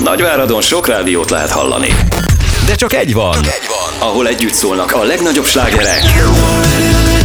Nagyváradon sok rádiót lehet hallani, De csak egy van, ahol együtt szólnak a legnagyobb slágerek